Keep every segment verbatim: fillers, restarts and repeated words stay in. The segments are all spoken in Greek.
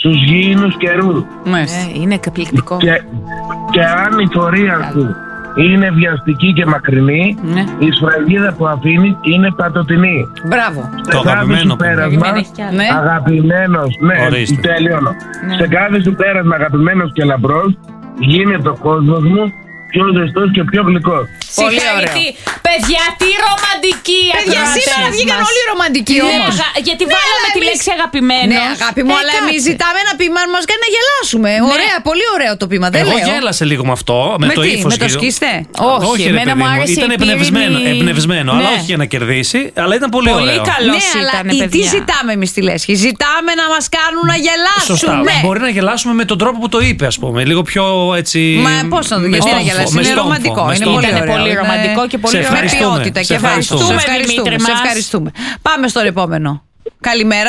στους γήινους καιρούς. Ε, είναι εκπληκτικό. Και, και αν η πορεία σου είναι βιαστική και μακρινή, ναι. η σφραγίδα που αφήνει είναι πατοτινή. Μπράβο. Το αγαπημένο πέρασμα, ναι. αγαπημένος, ναι, τέλειωνο. Ναι. Σε κάθε σου πέρασμα αγαπημένος και λαμπρός, γίνεται ο κόσμος μου πιο ζεστός και πιο γλυκός. Πολύ ωραίο. Παιδιά, τι ρομαντική! Παιδιά, σήμερα βγήκαν όλοι ρομαντικοί όμως. Ναι, γιατί βάλαμε τη λέξη αγαπημένο. Ναι, αγάπη μου, αλλά εμείς ζητάμε ένα ποίημα να μας κάνει να γελάσουμε. Ωραία, πολύ ωραίο το ποίημα. Δεν Εγώ λέω. γέλασα λίγο με αυτό, με το ύφος. Με το σκίστε. Όχι, εμένα μου άρεσε. Ήταν εμπνευσμένο, εμπνευσμένο αλλά όχι για να κερδίσει, αλλά ήταν πολύ ωραίο. Πολύ καλό ήταν, παιδιά. Τι ζητάμε εμείς στη λέσχη? Ζητάμε να μας κάνουν να γελάσουμε. Σωστά. Μπορεί να γελάσουμε με τον τρόπο που το είπε, ας πούμε. Λίγο πιο έτσι. Μα πώς να το γιατί να γελάσει? Είναι ρομαντικό. Είναι πολύ ρομαντικό και πολύ ωραίο. Με ποιότητα. Και ευχαριστούμε. Σε ευχαριστούμε. Πάμε στο επόμενο. Καλημέρα.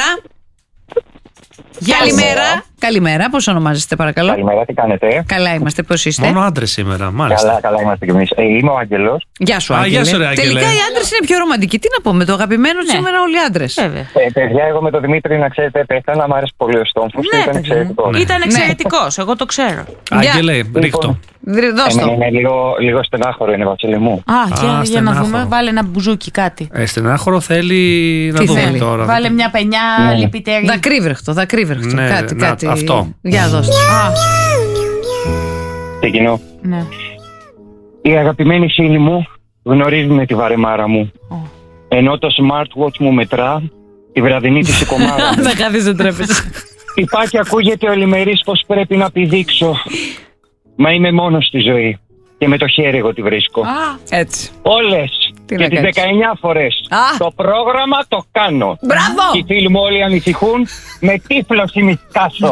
Καλημέρα. Καλημέρα. Πώς ονομάζεστε, παρακαλώ? Καλημέρα, τι κάνετε? Καλά είμαστε. Πώς είστε? Μόνο άντρες σήμερα, μάλιστα. Καλά, καλά είμαστε κι εμείς. Ε, είμαι ο Άγγελος. Γεια σου, Α, Άγγελε. γεια σου, ρε, Άγγελε. Τελικά οι άντρες είναι πιο ρομαντικοί. Τι να πω, με το αγαπημένο Ναι. σήμερα όλοι οι άντρες. Βέβαια. Ε, παιδιά, εγώ με τον Δημήτρη, να ξέρετε, πέθανα. Μ' άρεσε πολύ ο στόμφος. Ναι, ήταν παιδιά. εξαιρετικό. Ναι. Ήταν εξαιρετικός, εγώ το ξέρω. Άγγελε, ρίχτω. Δώσ' το. Είναι λίγο, λίγο στενάχωρο, είναι Βασίλη μου. Α, για, για να στενάχωρο. δούμε, βάλε ένα μπουζούκι κάτι. Ε, στενάχωρο θέλει να Τι δούμε θέλει? τώρα. Βάλε μια πενιά Ναι. λυπητερή. Δακρύβρεχτο, δακρύβρεχτο. Ναι, Κάτι, να, κάτι. αυτό. Για δώσ' το. Α, Ξεκινώ. ναι. Οι αγαπημένοι φίλοι μου γνωρίζουν τη βαρεμάρα μου. Ενώ το smartwatch μου μετρά τη βραδινή της κομμάρα μου. Θα κάθεις, δεν τρέπεσαι. Υπάρχει, ακούγεται ολημερής πως πρέπει να πηδήξω. Μα είμαι μόνος στη ζωή. Και με το χέρι εγώ τη βρίσκω. Έτσι. Όλες Τι και να τις κάνεις? δεκαεννιά φορές Α. το πρόγραμμα το κάνω. Μπράβο! Και οι φίλοι μου όλοι ανησυχούν. Με τύφλωση μη σκάσω.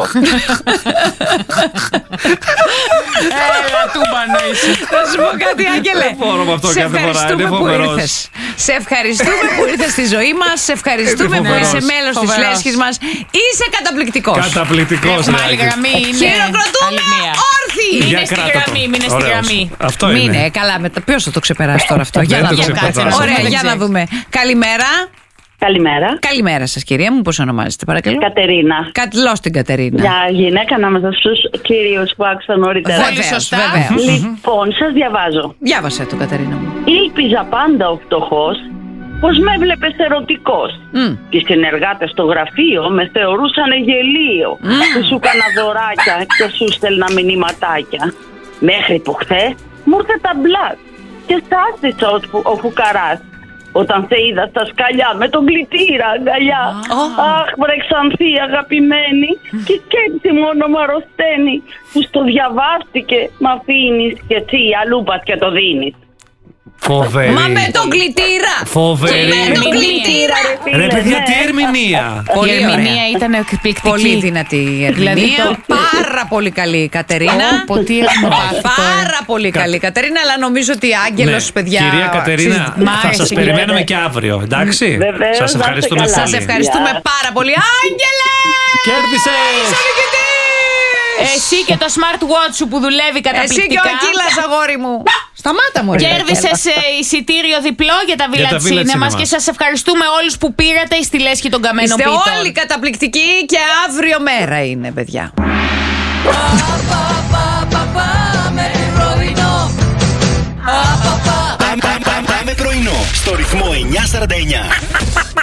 Έλα, τούμπανο είσαι. Θα σου πω κάτι, Άγγελε. Δεν μπορώ με αυτό Σε κάθε φορά, ευχαριστούμε είναι που φοβερός. ήρθες. Σε ευχαριστούμε που ήρθες στη ζωή μας. Σε ευχαριστούμε Είναι που είσαι φοβερός. μέλος της Φοβερός. λέσχης μας. Είσαι καταπληκτικός. Καταπληκτικός, Έχουμε ρε, άλλη Άγγελε. γραμμή, είναι. Χειροκροτούμε άλλη μία. όρθιοι. Για Μείνε στη κράτα το. γραμμή, μείνε στη Ωραίος. γραμμή. Αυτό Μείνε, είναι. καλά μετά. Ποιος θα το ξεπεράσει τώρα αυτό? Για Δεν να το δούμε. ξεπεράσει. Ωραία, Δεν για να ξέρει. δούμε. Καλημέρα. Καλημέρα. Καλημέρα σας, κυρία μου. Πώς ονομάζεστε, παρακαλώ? Κατερίνα. Καλώς την Κατερίνα. Για γυναίκα ανάμεσα στους κυρίους που άκουσα νωρίτερα. Βεβαίως, σωστά. βεβαίως. Λοιπόν, σας διαβάζω. Διάβασε το, Κατερίνα μου. Ήλπιζα πάντα ο φτωχός πως με έβλεπες ερωτικός. Μμ. Και οι συνεργάτες στο γραφείο με θεωρούσαν γελίο. Και σου έκανα δωράκια και σου στέλνα μηνυματάκια. Μέχρι που χθες μου ήρθε τα μπλατ και στάστησα ο, φου- ο φουκαράς. Όταν σε είδα στα σκαλιά με τον κλητήρα αγκαλιά. Αχ, βρε Ξανθή αγαπημένη. Και σκέψη μου όνομα αρρωσταίνει. Που στο διαβάστηκε μ' αφήνεις και εσύ αλλού πας και το δίνεις. Φοβερή. Μα με τον κλητήρα! Φοβερή. Με τον κλητήρα! ρε φίλε, Ρε παιδιά, ναι. τι ερμηνεία. Πολύ Η ερμηνεία ωραία. ήταν εκπληκτική. Πολύ δυνατή η Δηλαδή ερμηνεία. το- Πάρα πολύ καλή η Κατερίνα. Πω, τι έχουμε πάθει τώρα. Πάρα πολύ καλή η Κατερίνα, αλλά νομίζω ότι Άγγελος, Ναι. παιδιά. Κυρία Κατερίνα, συζη- Μ' θα άρεσε, σας κυρία. περιμένουμε και αύριο, εντάξει. Βεβαίως, Σας να ευχαριστούμε είστε καλά. πολύ. Σας ευχαριστούμε Γεια. πάρα πολύ. Άγγελε! Κέρδισες! Εσύ και το smartwatch σου που δουλεύει Εσύ καταπληκτικά. και ο Ακύλας, αγόρι μου. Σταμάτα μου. ρε. Κέρδισες ε, εισιτήριο διπλό για τα Villa τα Villa Cinemas Cinemas. και σας ευχαριστούμε όλους που πήρατε στη λέσχη των καμένων Είστε πίτων. όλοι καταπληκτικοί και αύριο μέρα είναι, παιδιά. Πάμε πρωινό στο ρυθμό εννιά σαράντα εννιά.